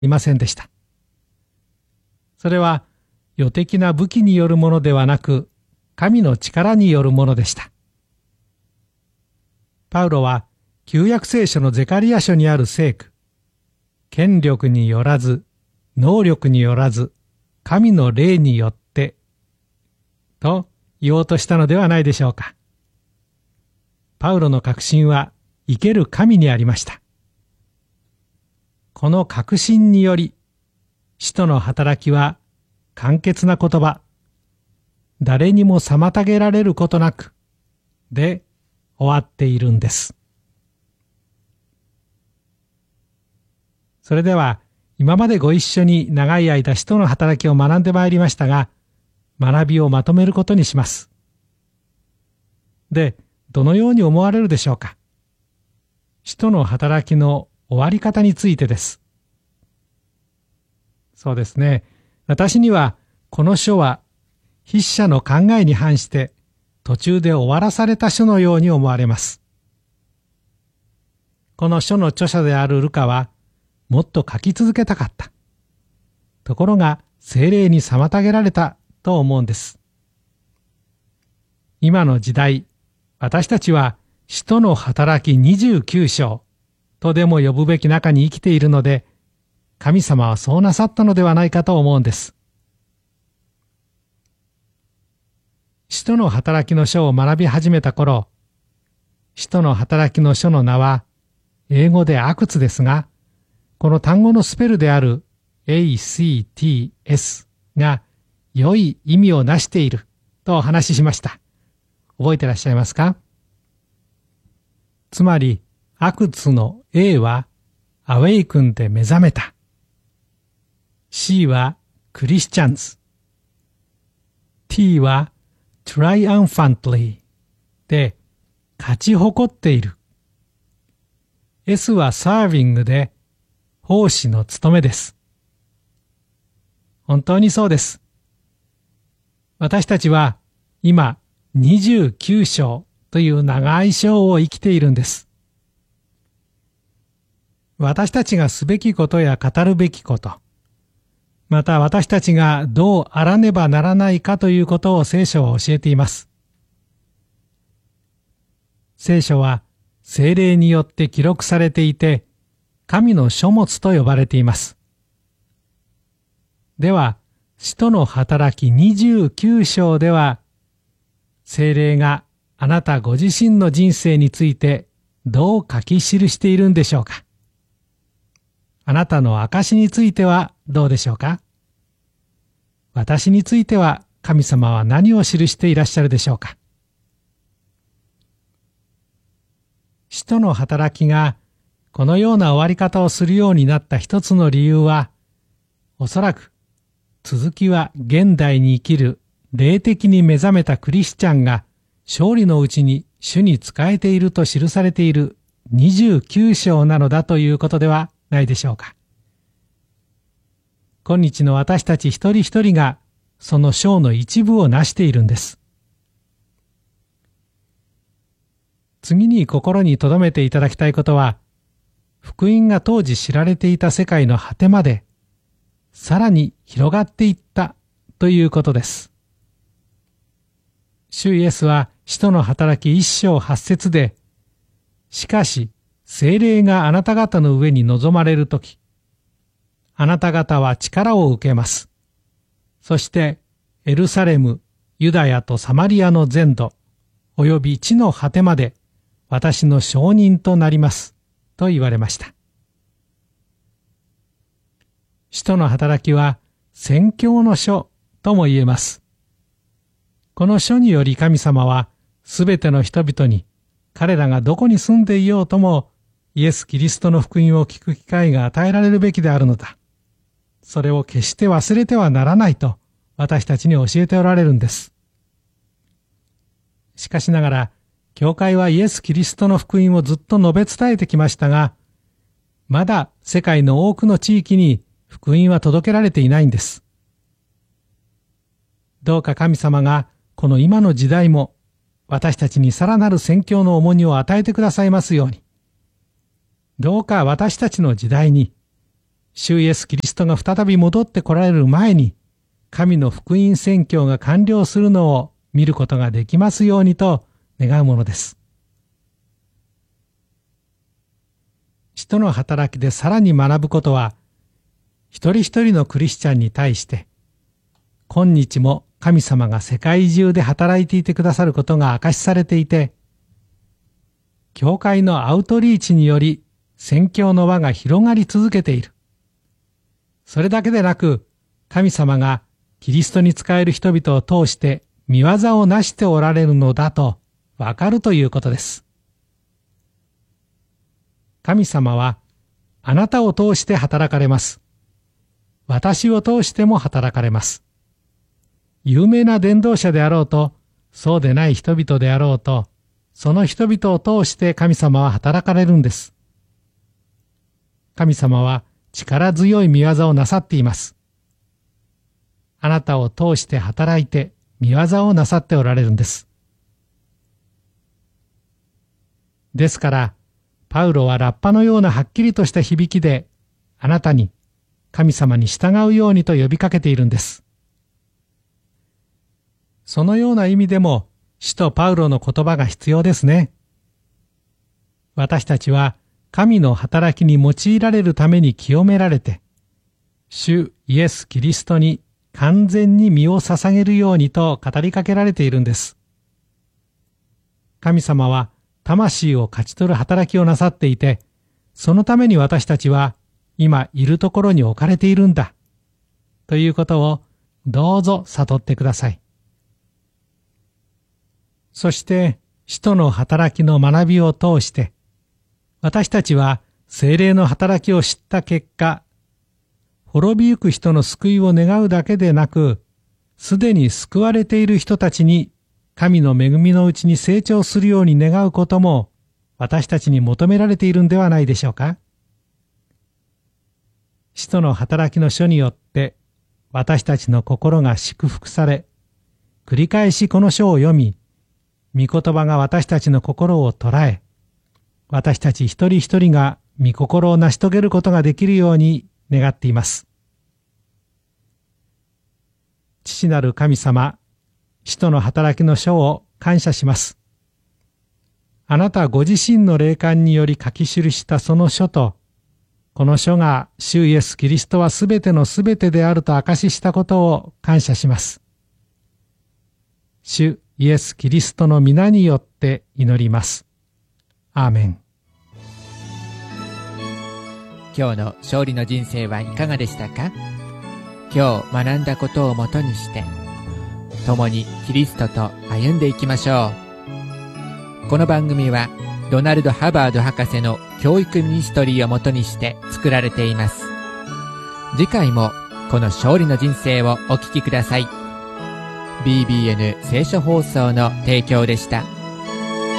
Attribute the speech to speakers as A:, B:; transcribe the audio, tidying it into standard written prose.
A: いませんでした。それは世的な武器によるものではなく、神の力によるものでした。パウロは旧約聖書のゼカリア書にある聖句、権力によらず、能力によらず、神の霊によって、と言おうとしたのではないでしょうか。パウロの確信は生ける神にありました。この確信により、使徒の働きは簡潔な言葉、誰にも妨げられることなく、で終わっているんです。それでは、今までご一緒に長い間使徒の働きを学んでまいりましたが、学びをまとめることにします。で、どのように思われるでしょうか。使徒の働きの終わり方についてです。そうですね。私には、この書は筆者の考えに反して途中で終わらされた書のように思われます。この書の著者であるルカは、もっと書き続けたかった。ところが、聖霊に妨げられたと思うんです。今の時代、私たちは使徒の働き29章とでも呼ぶべき中に生きているので、神様はそうなさったのではないかと思うんです。使徒の働きの書を学び始めた頃、使徒の働きの書の名は、英語でアクツですが、この単語のスペルである ACTS が良い意味をなしているとお話ししました。覚えてらっしゃいますか？つまり、アクツの A はアウェイクンで目覚めた。C はクリスチャンズ。T はtriumphantly で勝ち誇っている。S は serving で奉仕の務めです。本当にそうです。私たちは今29章という長い章を生きているんです。私たちがすべきことや語るべきこと、また私たちがどうあらねばならないかということを聖書は教えています。聖書は聖霊によって記録されていて、神の書物と呼ばれています。では、使徒の働き29章では、聖霊があなたご自身の人生についてどう書き記しているんでしょうか。あなたの証についてはどうでしょうか。私については神様は何を記していらっしゃるでしょうか。使徒の働きがこのような終わり方をするようになった一つの理由は、おそらく続きは現代に生きる霊的に目覚めたクリスチャンが勝利のうちに主に仕えていると記されている29章なのだということではないでしょうか。今日の私たち一人一人がその章の一部を成しているんです。次に心に留めていただきたいことは、福音が当時知られていた世界の果てまでさらに広がっていったということです。主イエスは使徒の働き1章8節で、しかし聖霊があなた方の上に臨まれるとき、あなた方は力を受けます。そしてエルサレム、ユダヤとサマリアの全土、および地の果てまで私の証人となります。と言われました。使徒の働きは宣教の書とも言えます。この書により神様はすべての人々に彼らがどこに住んでいようともイエス・キリストの福音を聞く機会が与えられるべきであるのだ。それを決して忘れてはならないと私たちに教えておられるんです。しかしながら、教会はイエス・キリストの福音をずっと述べ伝えてきましたが、まだ世界の多くの地域に福音は届けられていないんです。どうか神様がこの今の時代も私たちにさらなる宣教の重荷を与えてくださいますように。どうか私たちの時代に主イエス・キリストが再び戻って来られる前に、神の福音宣教が完了するのを見ることができますようにと願うものです。使徒の働きでさらに学ぶことは、一人一人のクリスチャンに対して、今日も神様が世界中で働いていてくださることが証しされていて、教会のアウトリーチにより宣教の輪が広がり続けている。それだけでなく、神様がキリストに仕える人々を通して御業をなしておられるのだとわかるということです。神様はあなたを通して働かれます。私を通しても働かれます。有名な伝道者であろうと、そうでない人々であろうと、その人々を通して神様は働かれるんです。神様は力強い御業をなさっています。あなたを通して働いて御業をなさっておられるんです。ですから、パウロはラッパのようなはっきりとした響きで、あなたに神様に従うようにと呼びかけているんです。そのような意味でも、使徒パウロの言葉が必要ですね。私たちは神の働きに用いられるために清められて、主イエス・キリストに完全に身を捧げるようにと語りかけられているんです。神様は魂を勝ち取る働きをなさっていて、そのために私たちは今いるところに置かれているんだ、ということをどうぞ悟ってください。そして、使徒の働きの学びを通して、私たちは聖霊の働きを知った結果、滅びゆく人の救いを願うだけでなく、すでに救われている人たちに神の恵みのうちに成長するように願うことも、私たちに求められているんではないでしょうか。使徒の働きの書によって、私たちの心が祝福され、繰り返しこの書を読み、御言葉が私たちの心を捉え、私たち一人一人が御心を成し遂げることができるように願っています。父なる神様、使徒の働きの書を感謝します。あなたご自身の霊感により書き記したその書と、この書が主イエス・キリストはすべてのすべてであると証ししたことを感謝します。主イエス・キリストの皆によって祈ります。アーメン。
B: 今日の勝利の人生はいかがでしたか？今日学んだことをもとにして、共にキリストと歩んでいきましょう。この番組はドナルド・ハバード博士の教育ミニストリーをもとにして作られています。次回もこの勝利の人生をお聞きください。BBN 聖書放送の提供でした。